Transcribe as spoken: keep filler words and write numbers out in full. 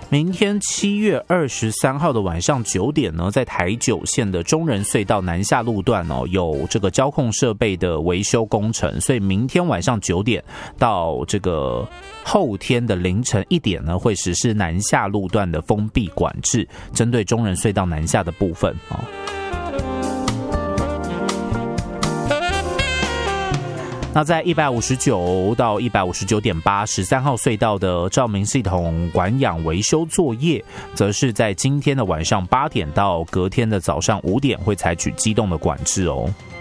明天七月二十三号的晚上九点呢，在台九线的中人隧道南下路段哦，有这个交控设备的维修工程，所以明天晚上九点到这个后天的凌晨一点呢，会实施南下路段的封闭管制，针对中人隧道南下的部分哦。那在一百五十九到一百五十九点八十三号隧道的照明系统管养维修作业，则是在今天的晚上八点到隔天的早上五点会采取机动的管制哦。